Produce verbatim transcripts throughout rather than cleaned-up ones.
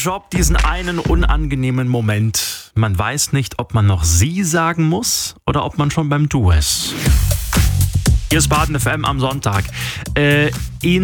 Job diesen einen unangenehmen Moment. Man weiß nicht, ob man noch Sie sagen muss oder ob man schon beim Du ist. Hier ist Baden F M am Sonntag. Äh,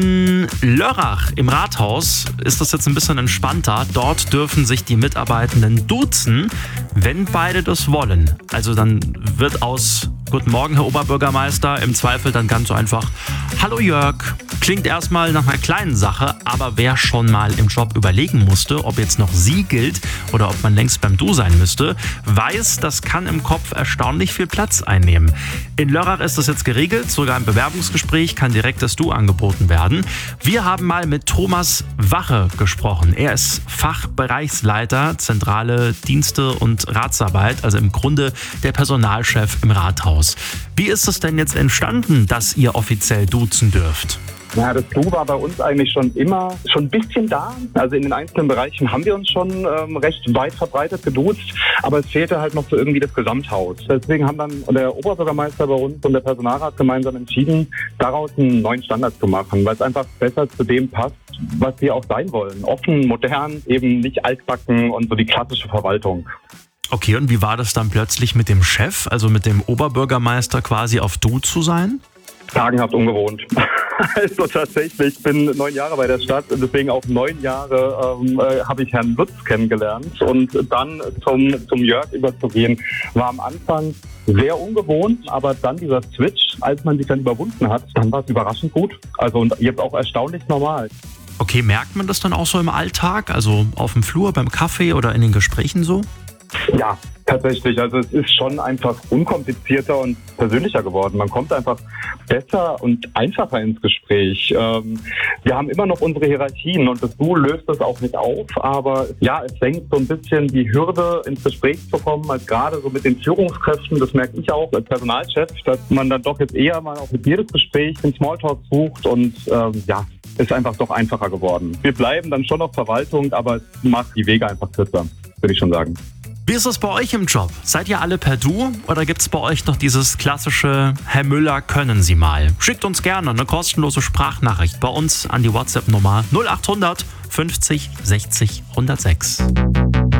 in Lörrach im Rathaus ist das jetzt ein bisschen entspannter. Dort dürfen sich die Mitarbeitenden duzen, wenn beide das wollen. Also dann wird aus Guten Morgen, Herr Oberbürgermeister, im Zweifel dann ganz so einfach Hallo Jörg. Klingt erstmal nach einer kleinen Sache, aber wer schon mal im Job überlegen musste, ob jetzt noch Sie gilt oder ob man längst beim Du sein müsste, weiß, das kann im Kopf erstaunlich viel Platz einnehmen. In Lörrach ist das jetzt geregelt, sogar im Bewerbungsgespräch kann direkt das Du angeboten werden. Wir haben mal mit Thomas Wache gesprochen. Er ist Fachbereichsleiter, zentrale Dienste und Ratsarbeit, also im Grunde der Personalchef im Rathaus. Wie ist es denn jetzt entstanden, dass ihr offiziell duzen dürft? Ja, das Du war bei uns eigentlich schon immer schon ein bisschen da. Also in den einzelnen Bereichen haben wir uns schon ähm, recht weit verbreitet geduzt, aber es fehlte halt noch so irgendwie das Gesamthaus. Deswegen haben dann der Oberbürgermeister bei uns und der Personalrat gemeinsam entschieden, daraus einen neuen Standard zu machen, weil es einfach besser zu dem passt, was wir auch sein wollen. Offen, modern, eben nicht altbacken und so die klassische Verwaltung. Okay, und wie war das dann plötzlich mit dem Chef, also mit dem Oberbürgermeister quasi auf Du zu sein? Sagenhaft ungewohnt. Also tatsächlich, ich bin neun Jahre bei der Stadt und deswegen auch neun Jahre ähm, äh, habe ich Herrn Lutz kennengelernt. Und dann zum, zum Jörg überzugehen, war am Anfang sehr ungewohnt, aber dann dieser Switch, als man sich dann überwunden hat, dann war es überraschend gut. Also und jetzt auch erstaunlich normal. Okay, merkt man das dann auch so im Alltag, also auf dem Flur, beim Kaffee oder in den Gesprächen so? Ja, tatsächlich. Also es ist schon einfach unkomplizierter und persönlicher geworden. Man kommt einfach besser und einfacher ins Gespräch. Ähm, wir haben immer noch unsere Hierarchien und das Du löst das auch nicht auf. Aber ja, es senkt so ein bisschen die Hürde, ins Gespräch zu kommen, als gerade so mit den Führungskräften. Das merke ich auch als Personalchef, dass man dann doch jetzt eher mal auch mit jedes Gespräch den Smalltalk sucht und ähm, ja, ist einfach doch einfacher geworden. Wir bleiben dann schon auf Verwaltung, aber es macht die Wege einfach kürzer, würde ich schon sagen. Wie ist es bei euch im Job? Seid ihr alle per Du oder gibt es bei euch noch dieses klassische Herr Müller, können Sie mal? Schickt uns gerne eine kostenlose Sprachnachricht bei uns an die WhatsApp-Nummer null acht hundert fünfzig sechzig hundertsechs.